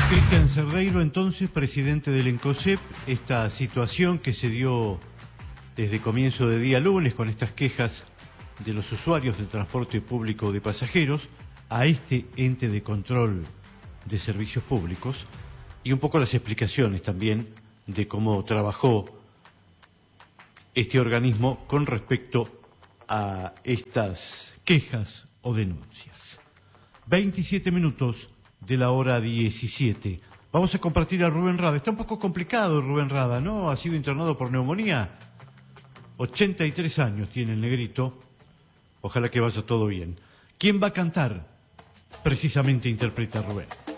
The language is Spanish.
Cristian Cerdeiro, entonces presidente del ENCOSEP, esta situación que se dio desde comienzo de día lunes con estas quejas de los usuarios del transporte público de pasajeros a este ente de control de servicios públicos y un poco las explicaciones también de cómo trabajó este organismo con respecto a estas quejas o denuncias. 27 minutos de la hora 17. Vamos a compartir a Rubén Rada. Está un poco complicado Rubén Rada, ¿no? Ha sido internado por neumonía. 83 años tiene el negrito. Ojalá que vaya todo bien. ¿Quién va a cantar? Precisamente interpreta Rubén.